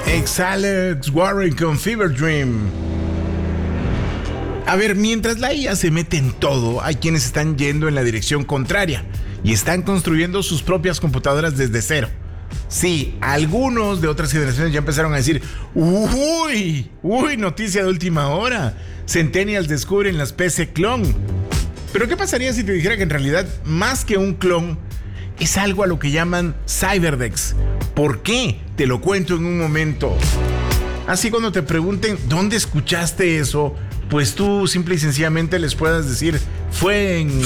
Alex Warren con Fever Dream. A ver, mientras la IA se mete en todo, hay quienes están yendo en la dirección contraria y están construyendo sus propias computadoras desde cero. Sí, algunos de otras generaciones ya empezaron a decir, uy, noticia de última hora. Centennials descubren las PC clon. Pero ¿qué pasaría si te dijera que en realidad, más que un clon, es algo a lo que llaman cyberdecks? ¿Por qué? Te lo cuento en un momento. Así cuando te pregunten ¿dónde escuchaste eso? Pues tú simple y sencillamente les puedas decir, fue en